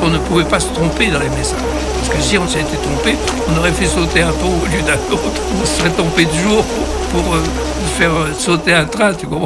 qu'on ne pouvait pas se tromper dans les messages. Parce que si on s'était trompé, on aurait fait sauter un pont au lieu d'un autre. On se serait trompé de jour pour faire sauter un train, tu comprends ?